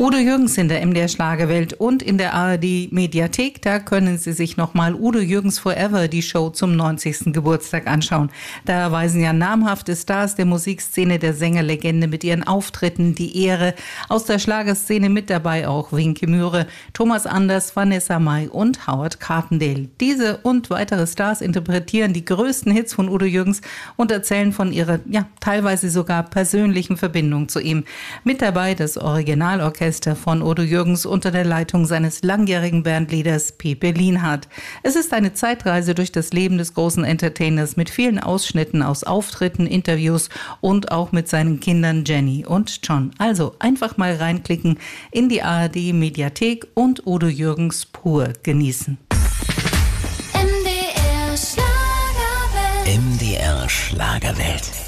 Udo Jürgens in der MDR Schlagerwelt und in der ARD Mediathek. Da können Sie sich nochmal Udo Jürgens Forever, die Show zum 90. Geburtstag anschauen. Da weisen ja namhafte Stars der Musikszene, der Sängerlegende mit ihren Auftritten die Ehre. Aus der Schlagerszene mit dabei auch Winke Mühre, Thomas Anders, Vanessa Mai und Howard Carpendale. Diese und weitere Stars interpretieren die größten Hits von Udo Jürgens und erzählen von ihrer, teilweise sogar persönlichen Verbindung zu ihm. Mit dabei das Originalorchester von Udo Jürgens unter der Leitung seines langjährigen Bandleaders Pepe Lienhardt. Es ist eine Zeitreise durch das Leben des großen Entertainers mit vielen Ausschnitten aus Auftritten, Interviews und auch mit seinen Kindern Jenny und John. Also einfach mal reinklicken in die ARD Mediathek und Udo Jürgens pur genießen. MDR Schlagerwelt. MDR Schlagerwelt.